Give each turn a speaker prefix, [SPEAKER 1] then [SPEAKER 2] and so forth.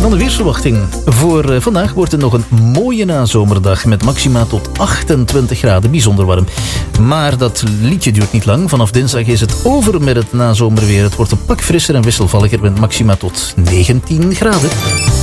[SPEAKER 1] dan de weersverwachting. Voor vandaag wordt het nog een mooie nazomerdag met maxima tot 28 graden, bijzonder warm. Maar dat liedje duurt niet lang. Vanaf dinsdag is het over met het nazomerweer. Het wordt een pak frisser en wisselvalliger met maxima tot 19 graden.